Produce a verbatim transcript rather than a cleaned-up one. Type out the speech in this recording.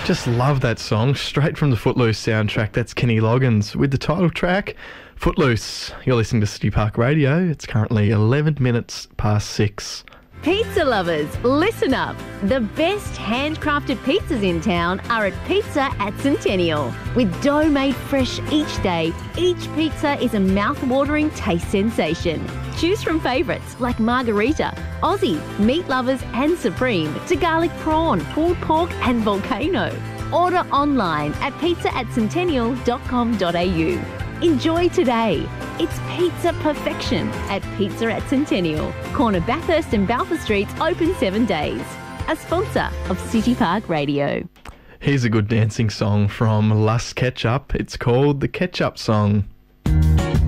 Just love that song, straight from the Footloose soundtrack. That's Kenny Loggins with the title track, Footloose. You're listening to City Park Radio. It's currently eleven minutes past six. Pizza lovers, listen up. The best handcrafted pizzas in town are at Pizza at Centennial. With dough made fresh each day, each pizza is a mouth-watering taste sensation. Choose from favourites like Margarita, Aussie, Meat Lovers and Supreme, to garlic prawn, pulled pork and volcano. Order online at pizza at centennial dot com dot a u. Enjoy today. It's pizza perfection at Pizza at Centennial. Corner Bathurst and Balfour Streets open seven days. A sponsor of City Park Radio. Here's a good dancing song from Lust Ketchup. It's called The Ketchup Song.